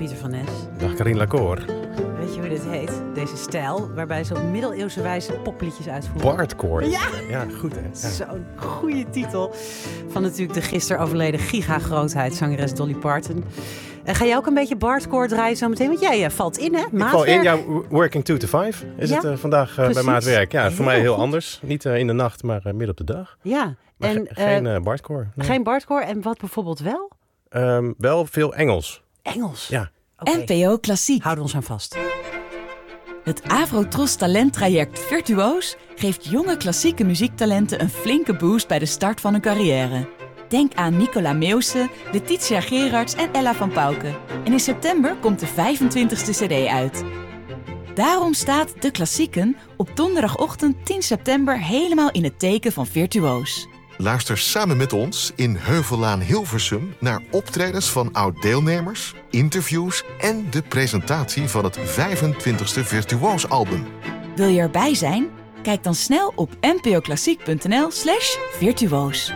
Pieter van Nes. Dag Carien Lacour. Weet je hoe dit heet? Deze stijl, waarbij ze op middeleeuwse wijze popliedjes uitvoeren. Bardcore. Ja! Ja, goed hè. Ja. Zo'n goede titel. Van natuurlijk de gisteren overleden giga-grootheid, zangeres Dolly Parton. Ga jij ook een beetje Bardcore draaien zometeen? Want jij valt in, hè? Maatwerk. Ik val in, ja, working 2 to 5 is Ja, het vandaag bij precies. Maatwerk. Ja, voor mij heel goed. anders. Niet in de nacht, maar midden op de dag. Ja. Maar En, geen Bardcore. Nee. geen Bardcore. En wat bijvoorbeeld wel? Wel veel Engels. Engels. Ja. Oké. NPO Klassiek. Houden ons aan vast. Het Avrotros talenttraject Virtuoos geeft jonge klassieke muziektalenten een flinke boost bij de start van hun carrière. Denk aan Nicola Meeuwse, Letitia Gerards en Ella van Pauwke. En in september komt de 25e cd uit. Daarom staat De Klassieken op donderdagochtend 10 september helemaal in het teken van Virtuoos. Luister samen met ons in Heuvellaan Hilversum naar optredens van oud-deelnemers, interviews en de presentatie van het 25e Virtuoos-album. Wil je erbij zijn? Kijk dan snel op npoklassiek.nl/virtuoos.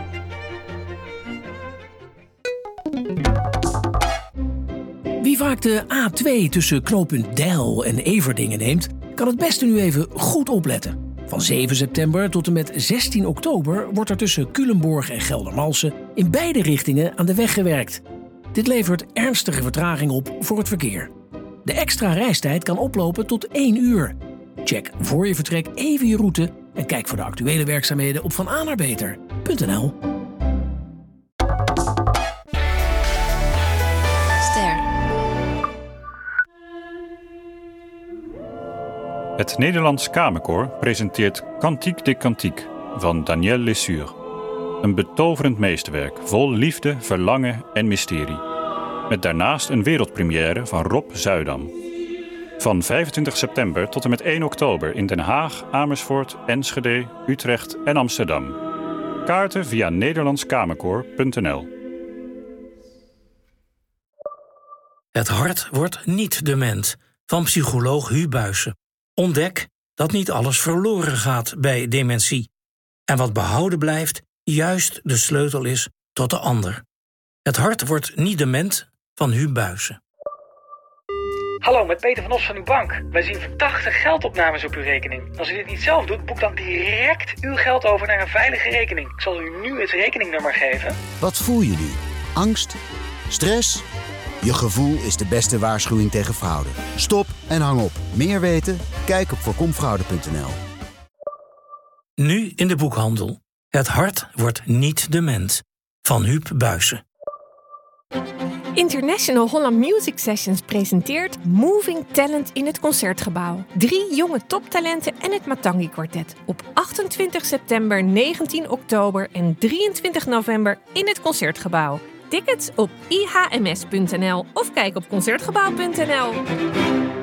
Wie vaak de A2 tussen knooppunt Deil en Everdingen neemt, kan het beste nu even goed opletten. Van 7 september tot en met 16 oktober wordt er tussen Culemborg en Geldermalsen in beide richtingen aan de weg gewerkt. Dit levert ernstige vertraging op voor het verkeer. De extra reistijd kan oplopen tot 1 uur. Check voor je vertrek even je route en kijk voor de actuele werkzaamheden op vananaarbeter.nl. Het Nederlands Kamerkoor presenteert Cantique des Cantiques van Daniel Lesure. Een betoverend meesterwerk vol liefde, verlangen en mysterie. Met daarnaast een wereldpremière van Rob Zuidam. Van 25 september tot en met 1 oktober in Den Haag, Amersfoort, Enschede, Utrecht en Amsterdam. Kaarten via nederlandskamerkoor.nl. Het hart wordt niet dement, van psycholoog Hu Buijsen. Ontdek dat niet alles verloren gaat bij dementie. En wat behouden blijft, juist de sleutel is tot de ander. Het hart wordt niet dement, van Hu Buijsen. Hallo, met Peter van Os van uw bank. Wij zien verdachte geldopnames op uw rekening. Als u dit niet zelf doet, boek dan direct uw geld over naar een veilige rekening. Ik zal u nu het rekeningnummer geven. Wat voel je nu? Angst? Stress? Je gevoel is de beste waarschuwing tegen fraude. Stop en hang op. Meer weten? Kijk op voorkomfraude.nl. Nu in de boekhandel. Het hart wordt niet dement, van Huub Buijsen. International Holland Music Sessions presenteert Moving Talent in het Concertgebouw. 3 jonge toptalenten en het Matangi Quartet. Op 28 september, 19 oktober en 23 november in het Concertgebouw. Tickets op ihms.nl of kijk op concertgebouw.nl.